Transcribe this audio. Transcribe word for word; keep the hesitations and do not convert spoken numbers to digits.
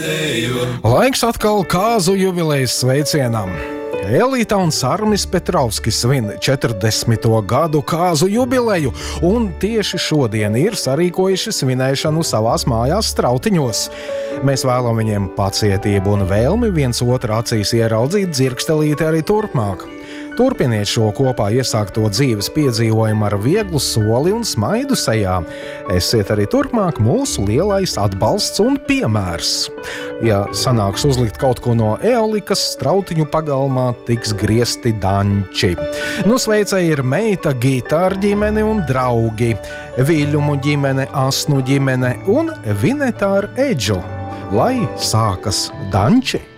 Laiks atkal kāzu jubilejas sveicienam. Elīta un Sarmis Petrovskis svin četrdesmito gadu kāzu jubileju, un tieši šodien ir sarīkojuši svinēšanu savās mājās Strautiņos. Mēs vēlam viņiem pacietību un vēlmi viens otru acīs ieraudzīt dzirkstelīti arī turpmāk. Turpiniet šo kopā iesākto dzīves piedzīvojumu ar vieglu soli un smaidu sejā. Esiet arī turpmāk mūsu lielais atbalsts un piemērs. Ja sanāks uzlikt kaut ko no eolikas, Strautiņu pagalmā tiks griezti danči. Nu sveicēji ir meita Gita ar ģimeni un draugi, Viļumu ģimene, Asnu ģimene un Vineta ar Edžu. Lai sākas danči!